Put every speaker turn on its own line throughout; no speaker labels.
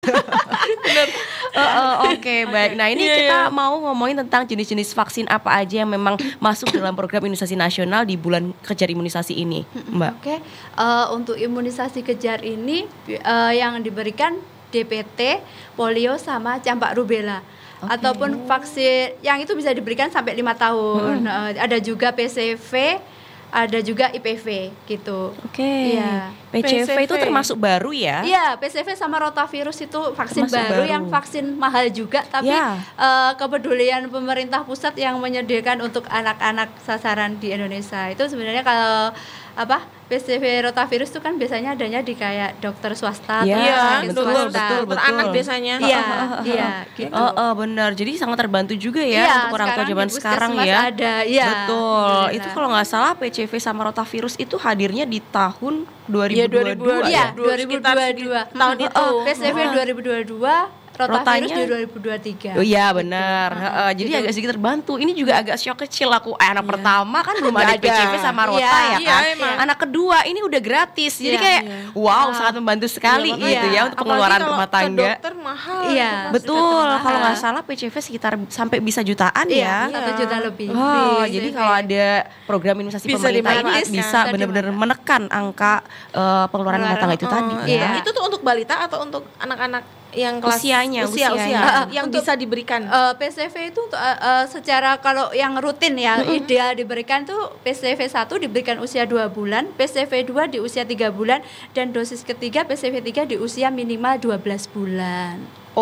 Bener.
Oke, baik. Nah, ini kita mau ngomongin tentang jenis-jenis vaksin apa aja yang memang masuk dalam program imunisasi nasional di bulan kejar imunisasi ini, Mbak.
Oke, untuk imunisasi kejar ini yang diberikan DPT, polio sama campak rubella. Ataupun vaksin yang itu bisa diberikan sampai 5 tahun. Ada juga PCV, ada juga IPV gitu.
Oke.
Iya.
PCV itu termasuk baru ya?
Iya, PCV sama rotavirus itu vaksin baru yang vaksin mahal juga, tapi kepedulian pemerintah pusat yang menyediakan untuk anak-anak sasaran di Indonesia. Itu sebenarnya kalau PCV rotavirus itu kan biasanya adanya di kayak dokter swasta.
Iya, betul.
Anak
biasanya.
Iya, gitu.
Benar. Jadi sangat terbantu juga ya untuk orang tua zaman sekarang ya.
Ada, ya.
Betul. Itu kalau nggak salah PCV sama rotavirus itu hadirnya di tahun 2022.
Iya, 2022.
Tahun itu.
PCV 2022. Rotavirus di 2023.
Oh iya benar. Jadi agak sedikit terbantu. Ini juga agak shock kecil aku. Anak pertama kan belum ada PCV sama Rota ya kan. Anak kedua ini udah gratis. Jadi kayak sangat membantu sekali gitu ya untuk pengeluaran rumah tangga.
Dokter mahal.
Iya.
Betul. Kalau nggak salah PCV sekitar sampai bisa jutaan ya.
1 juta lebih.
Jadi kalau ada program imunisasi pemerintah ini bisa benar-benar menekan angka pengeluaran rumah tangga itu tadi.
Itu tuh untuk balita atau untuk anak-anak yang kelas usia yang bisa diberikan?
PCV itu untuk secara kalau yang rutin ya ideal diberikan tuh PCV 1 diberikan usia 2 bulan, PCV 2 di usia 3 bulan, dan dosis ketiga PCV 3 di usia minimal 12 bulan.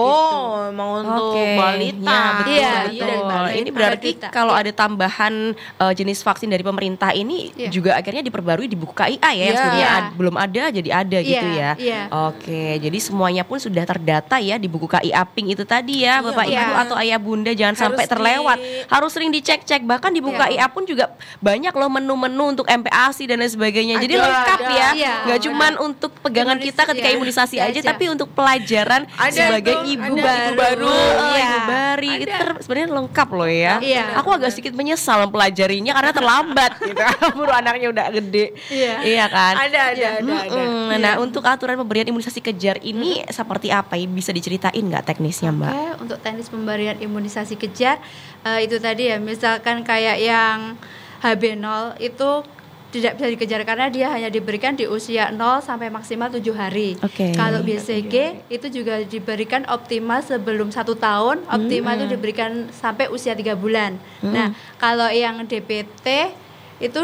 Oh, mau untuk balita.
Iya, betul. Ini berarti kalau ada tambahan jenis vaksin dari pemerintah ini juga akhirnya diperbarui di buku KIA ya, yang sebelumnya belum ada jadi ada gitu ya. Oke, jadi semuanya pun sudah terdata ya di buku KIA Pink itu tadi ya, Bapak Ibu atau Ayah Bunda, jangan sampai terlewat. Harus sering dicek-cek, bahkan di buku KIA pun juga banyak loh menu-menu untuk MPASI dan lain sebagainya. Jadi lengkap ya. Enggak cuman untuk pegangan kita ketika imunisasi aja, tapi untuk pelajaran sebagai ibu baru, ibu bayi itu sebenarnya lengkap loh ya. Aku agak sedikit menyesal mempelajarinya karena terlambat gitu. Baru anaknya udah gede. Iya kan?
Ada.
Nah, untuk aturan pemberian imunisasi kejar ini seperti apa? Bisa diceritain nggak teknisnya, Mbak?
Oke, untuk teknis pemberian imunisasi kejar itu tadi ya, misalkan kayak yang HB0 itu tidak bisa dikejar karena dia hanya diberikan di usia 0 sampai maksimal 7 hari. Kalau BCG itu juga diberikan optimal sebelum 1 tahun, optimal itu diberikan sampai usia 3 bulan. Nah, kalau yang DPT itu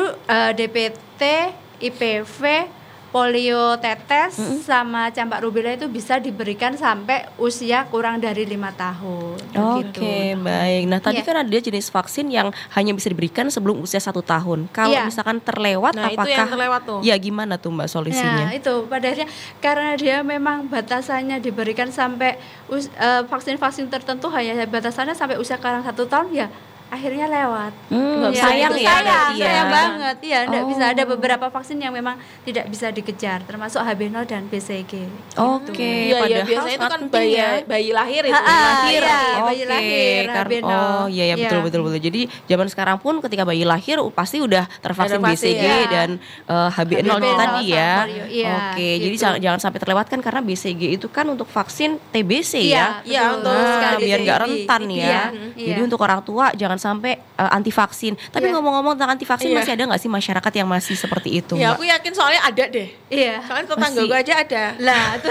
DPT, IPV, polio tetes sama campak rubella itu bisa diberikan sampai usia kurang dari 5 tahun.
Oke, baik. Nah, tadi kan ada jenis vaksin yang hanya bisa diberikan sebelum usia 1 tahun. Kalau misalkan terlewat, apakah
itu yang terlewat tuh?
Ya, gimana tuh Mbak solusinya?
Nah, itu pada akhirnya karena dia memang batasannya diberikan sampai vaksin-vaksin tertentu hanya batasannya sampai usia kurang 1 tahun ya. Akhirnya lewat.
Sayang
banget. Enggak bisa, ada beberapa vaksin yang memang tidak bisa dikejar, termasuk HB0 dan BCG.
Oke,
padahal biasanya itu kan bayi lahir itu.
Bayi lahir HB0.
Betul. Jadi zaman sekarang pun ketika bayi lahir pasti udah tervaksin BCG dan HB0 itu tadi ya. Oke, jadi jangan sampai terlewatkan karena BCG itu kan untuk vaksin TBC ya.
Iya, untuk
biar nggak rentan ya. Jadi untuk orang tua jangan sampai anti vaksin. Tapi ngomong-ngomong tentang anti vaksin, masih ada nggak sih masyarakat yang masih seperti itu?
Ya, aku yakin soalnya ada deh. Soalnya tetangga gue aja ada.
Lah, itu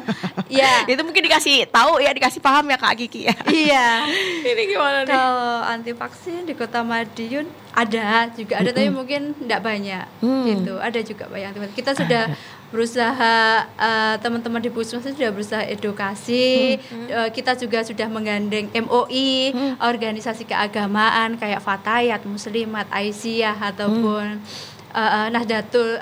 itu mungkin dikasih tahu ya, dikasih paham ya Kak Kiki ya.
Ini gimana nih?
Kalau anti vaksin di Kota Madiun ada tapi mungkin tidak banyak gitu. Ada juga banyak anti vaksin. Kita sudah berusaha, teman-teman di Puskesmas sudah berusaha edukasi. Kita juga sudah menggandeng MOI, organisasi keagamaan kayak Fatayat, Muslimat, Aisyah ataupun Nahdlatul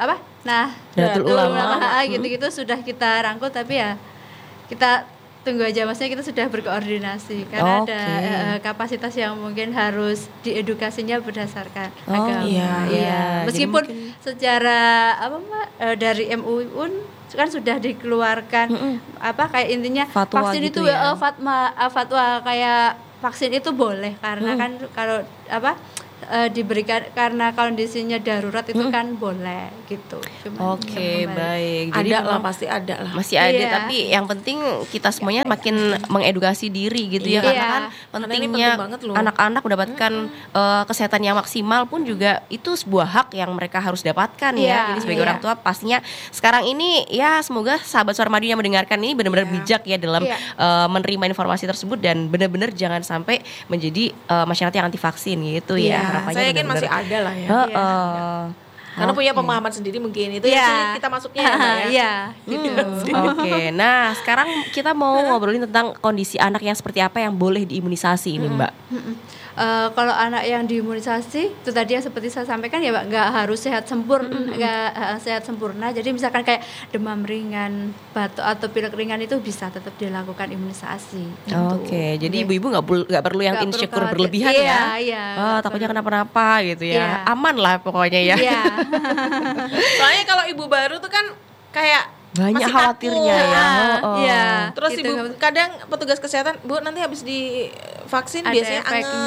Ulama gitu-gitu sudah kita rangkul, tapi ya kita tunggu aja, maksudnya kita sudah berkoordinasi karena ada kapasitas yang mungkin harus diedukasinya berdasarkan agama. Meskipun secara dari MUI pun kan sudah dikeluarkan kayak intinya fatwa vaksin gitu itu fatwa kayak vaksin itu boleh karena kan kalau diberikan karena kondisinya darurat itu kan boleh gitu.
Oke, baik.
Jadi ada lah, pasti ada lah.
Masih ada, tapi yang penting kita semuanya makin mengedukasi diri gitu ya, karena kan pentingnya anak-anak mendapatkan kesehatan yang maksimal pun juga itu sebuah hak yang mereka harus dapatkan ya. Jadi sebagai orang tua pastinya sekarang ini ya semoga sahabat Suara Madiun yang mendengarkan ini benar-benar bijak ya dalam menerima informasi tersebut dan benar-benar jangan sampai menjadi masyarakat yang anti vaksin gitu ya.
Saya yakin masih ada lah ya. Karena punya pemahaman sendiri mungkin itu yang kita masuknya ya Mbak ya.
Oke, nah sekarang kita mau ngobrolin tentang kondisi anak yang seperti apa yang boleh diimunisasi ini Mbak.
Kalau anak yang diimunisasi itu tadi yang seperti saya sampaikan ya Mbak, nggak harus sehat sempurna, nggak sehat sempurna. Jadi misalkan kayak demam ringan, batuk atau pilek ringan itu bisa tetap dilakukan imunisasi.
Oke, jadi ibu-ibu nggak perlu yang insecure berlebihan ya. Takutnya kenapa-napa gitu ya. Aman lah pokoknya ya.
Soalnya kalau ibu baru tuh kan kayak
banyak khawatirnya ya.
Terus gitu. Ibu kadang petugas kesehatan, Bu nanti habis divaksin
ada
biasanya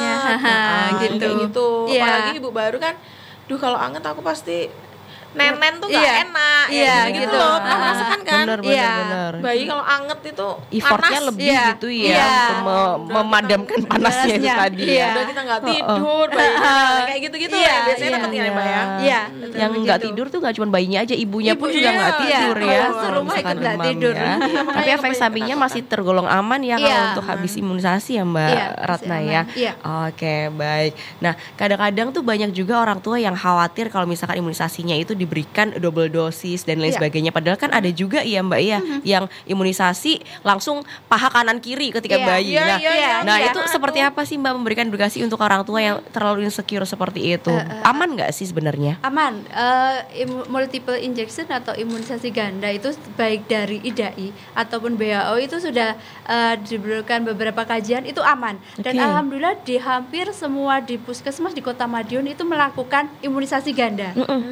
anget gitu. Apalagi ibu baru kan, kalau anget aku pasti nenen tuh gak enak gitu loh. Pernah merasakan kan?
Benar.
Bayi kalau anget itu
effortnya
panas
lebih gitu ya untuk memadamkan panasnya itu tadi ya.
Udah kita gak tidur bayinya kayak gitu-gitu ya. Biasanya takutnya ya Mbak ya.
Yang gak tidur tuh gak cuma bayinya aja, ibunya pun juga gak tidur ya.
Rumah ikut gak tidur
ya. Tapi efek sampingnya masih tergolong aman ya kalau untuk habis imunisasi ya Mbak Ratna ya. Oke, baik. Nah kadang-kadang tuh banyak juga orang tua yang khawatir kalau misalkan imunisasinya itu diberikan double dosis dan lain sebagainya. Padahal kan ada juga ya Mbak ya yang imunisasi langsung paha kanan kiri ketika bayi. Nah itu seperti apa sih Mbak memberikan edukasi untuk orang tua yang terlalu insecure seperti itu? Aman nggak sih sebenarnya?
Aman. Multiple injection atau imunisasi ganda itu baik dari IDAI ataupun WHO itu sudah diberikan beberapa kajian itu aman. Dan alhamdulillah di hampir semua di puskesmas di Kota Madiun itu melakukan imunisasi ganda.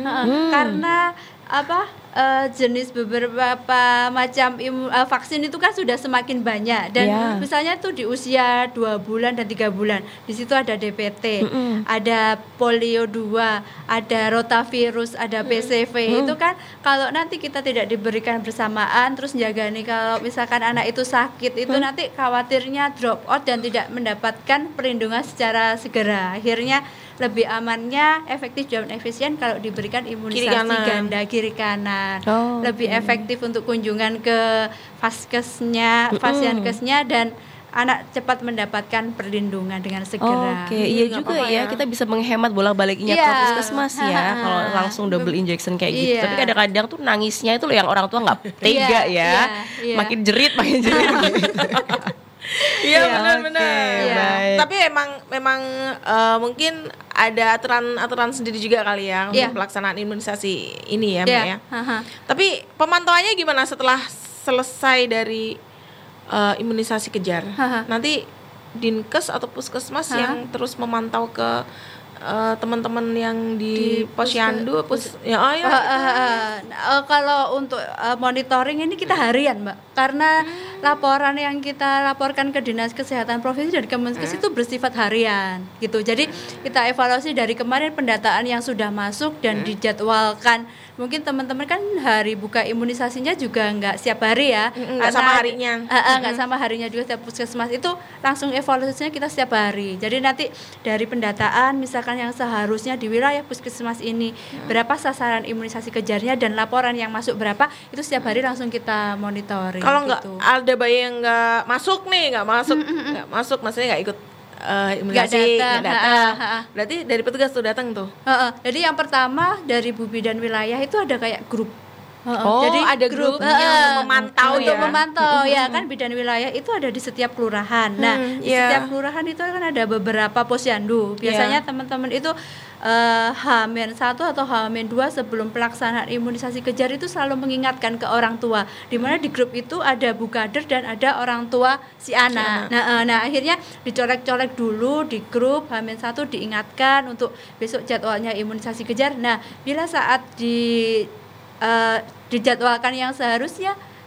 Karena jenis beberapa macam vaksin itu kan sudah semakin banyak dan misalnya tuh di usia 2 bulan dan 3 bulan di situ ada DPT, ada polio 2, ada rotavirus, ada PCV. Itu kan kalau nanti kita tidak diberikan bersamaan terus jaga nih kalau misalkan anak itu sakit itu nanti khawatirnya drop out dan tidak mendapatkan perlindungan secara segera. Akhirnya lebih amannya, efektif dan efisien kalau diberikan imunisasi ganda kiri kanan. Lebih efektif untuk kunjungan ke fasienkesnya dan anak cepat mendapatkan perlindungan dengan segera.
Iya juga ya, kita bisa menghemat bolak-baliknya ke puskesmas ya kalau langsung double injection kayak gitu. Tapi kadang-kadang tuh nangisnya itu loh yang orang tua nggak tega ya. Makin jerit gitu.
Iya benar-benar. Tapi memang mungkin ada aturan sendiri juga kali ya untuk pelaksanaan imunisasi ini ya Mbak ya. Tapi pemantauannya gimana setelah selesai dari imunisasi kejar? Nanti Dinkes atau puskesmas yang terus memantau ke teman-teman yang di posyandu
kalau untuk monitoring ini kita harian Mbak, karena laporan yang kita laporkan ke Dinas Kesehatan Provinsi dan Kemenkes itu bersifat harian gitu. Jadi kita evaluasi dari kemarin pendataan yang sudah masuk dan dijadwalkan. Mungkin teman-teman kan hari buka imunisasinya juga nggak setiap hari ya,
nggak sama harinya,
nggak sama harinya juga setiap puskesmas itu langsung evaluasinya kita setiap hari. Jadi nanti dari pendataan misalkan yang seharusnya di wilayah puskesmas ini berapa sasaran imunisasi kejarnya dan laporan yang masuk berapa itu setiap hari langsung kita monitoring.
Kalau nggak ada bayi yang nggak masuk, maksudnya nggak ikut imunisasi nggak datang. Berarti dari petugas tuh datang tuh.
Jadi yang pertama dari Bu Bidan wilayah itu ada kayak grup.
Jadi ada grupnya untuk memantau
ya kan bidan wilayah itu ada di setiap kelurahan. Nah, di setiap kelurahan itu kan ada beberapa posyandu. Biasanya teman-teman itu H-1 atau H-2 sebelum pelaksanaan imunisasi kejar itu selalu mengingatkan ke orang tua. Di mana di grup itu ada Bu Kader dan ada orang tua si anak. Nah, akhirnya dicolek-colek dulu di grup H-1 diingatkan untuk besok jadwalnya imunisasi kejar. Nah, bila saat dijadwalkan yang seharusnya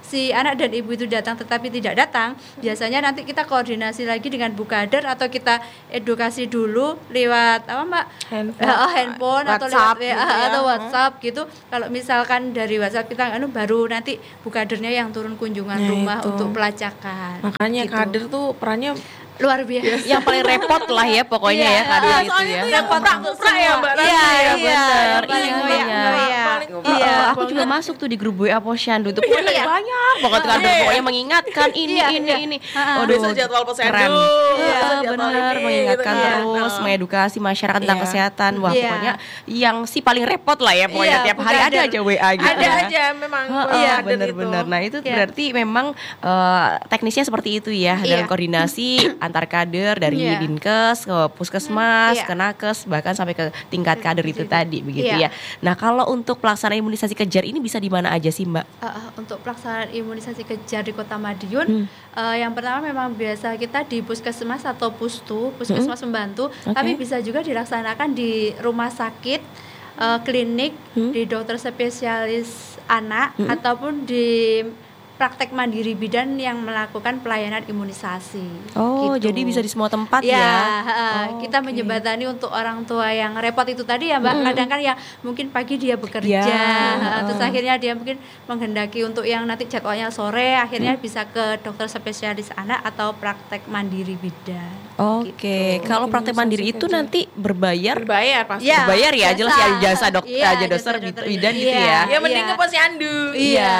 si anak dan ibu itu datang tetapi tidak datang, biasanya nanti kita koordinasi lagi dengan Bukader atau kita edukasi dulu lewat apa Mbak? Handphone atau lewat WA atau WhatsApp gitu. Kalau misalkan dari WhatsApp kita baru nanti Bukadernya yang turun kunjungan rumah untuk pelacakan.
Makanya gitu. Kader tuh perannya
luar biasa.
Yang paling repot lah ya pokoknya ya kader itu ya.
Yang koprak-koprak ya Mbak.
Iya benar. Iya. Aku juga masuk tuh di grup WA Posyandu tuh banyak banget kader pokoknya mengingatkan ini.
Aduh, jadwal posyandu.
Iya benar, mengingatkan terus, mengedukasi masyarakat tentang kesehatan. Wah pokoknya yang si paling repot lah ya pokoknya tiap hari ada aja WA gitu.
Ada aja memang.
Iya benar-benar. Nah itu berarti memang teknisnya seperti itu ya dalam koordinasi antar kader dari Dinkes ke Puskesmas, ke Nakes, bahkan sampai ke tingkat kader itu tadi begitu ya. Nah kalau untuk pelaksanaan imunisasi kejar ini bisa di mana aja sih Mbak?
Untuk pelaksanaan imunisasi kejar di Kota Madiun, yang pertama memang biasa kita di Puskesmas atau Puskesmas membantu, tapi bisa juga dilaksanakan di rumah sakit, klinik, di dokter spesialis anak, ataupun di praktek mandiri bidan yang melakukan pelayanan imunisasi.
Oh, gitu. Jadi bisa di semua tempat ya?
Kita menjembatani untuk orang tua yang repot itu tadi ya Mbak. Kadang kan ya mungkin pagi dia bekerja, terus akhirnya dia mungkin menghendaki untuk yang nanti jadwalnya sore, akhirnya bisa ke dokter spesialis anak atau praktek mandiri bidan.
Gitu. Kalau praktek mandiri itu nanti berbayar?
Berbayar pasti.
Berbayar ya, jelas ya jasa dokter bidan gitu ya.
Ya mending ke posyandu.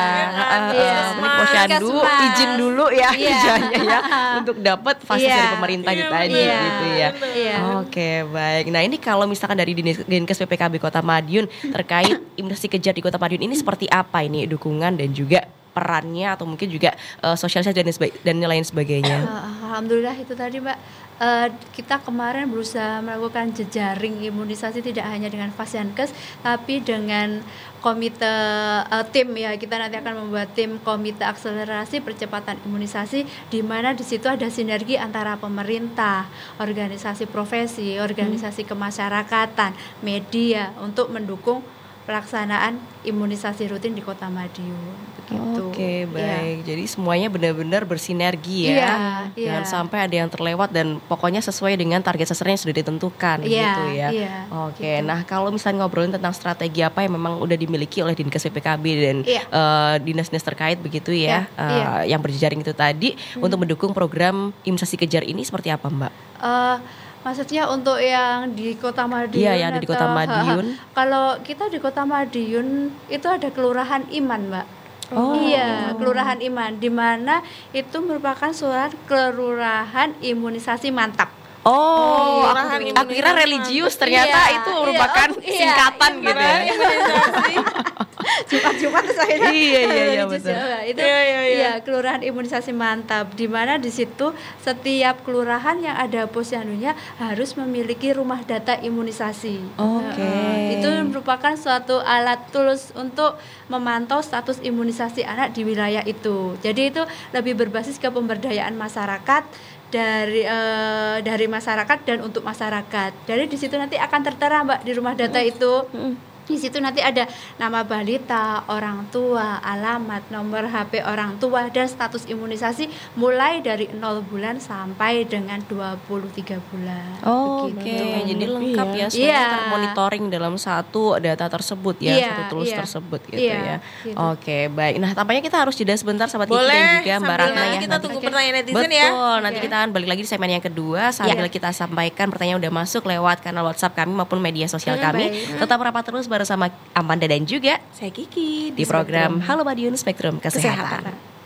Posyandu izin dulu ya ijazahnya ya untuk dapat fasilitas dari pemerintah itu tadi gitu ya. Oke, baik. Nah, ini kalau misalkan dari Dinkes PPKB Kota Madiun terkait imunisasi kejar di Kota Madiun ini seperti apa ini dukungan dan juga perannya atau mungkin juga sosialisasi dan lain sebagainya.
Alhamdulillah itu tadi Mbak. Kita kemarin berusaha melakukan jejaring imunisasi tidak hanya dengan Fasyankes tapi dengan komite tim ya, kita nanti akan membuat tim komite akselerasi percepatan imunisasi di mana di situ ada sinergi antara pemerintah, organisasi profesi, organisasi kemasyarakatan, media untuk mendukung pelaksanaan imunisasi rutin di Kota Madiun. Begitu.
Oke, baik. Jadi semuanya benar-benar bersinergi ya. Jangan sampai ada yang terlewat dan pokoknya sesuai dengan target sasaran yang sudah ditentukan gitu ya. Oke, gitu. Nah kalau misalnya ngobrolin tentang strategi apa yang memang udah dimiliki oleh Dinkes PPKB dan dinas-dinas terkait begitu ya, yang berjejaring itu tadi untuk mendukung program imunisasi kejar ini seperti apa Mbak?
Maksudnya untuk yang di Kota Madiun?
Iya, yang ada di Kota Madiun.
Kalau kita di Kota Madiun itu ada Kelurahan Iman, Mbak. Kelurahan Iman, di mana itu merupakan surat kelurahan imunisasi mantap.
Aku kira religius, ternyata itu merupakan singkatan gitu ya.
Jumat saya.
Iya betul.
Itu kelurahan imunisasi mantap, di mana di situ setiap kelurahan yang ada posyandunya harus memiliki rumah data imunisasi. Itu merupakan suatu alat tools untuk memantau status imunisasi anak di wilayah itu. Jadi itu lebih berbasis ke pemberdayaan masyarakat dari masyarakat dan untuk masyarakat. Jadi di situ nanti akan tertera Mbak di rumah data itu. Di situ nanti ada nama balita, orang tua, alamat, nomor HP orang tua dan status imunisasi mulai dari 0 bulan sampai dengan 23 bulan.
Jadi lengkap ya, semuanya termonitoring dalam satu data tersebut ya, satu tools tersebut gitu ya. Gitu. Oke, baik. Nah, tampaknya kita harus jeda sebentar sahabat Iki dan juga Mbak Ratna ya.
Kita tunggu pertanyaan netizen ya.
Betul, nanti kita akan balik lagi di segmen yang kedua sambil kita sampaikan pertanyaan udah masuk lewat kanal WhatsApp kami maupun media sosial kami. Tetap rapat terus bersama Amanda dan juga
saya Kiki
di program Halo Madiun Spektrum Kesehatan.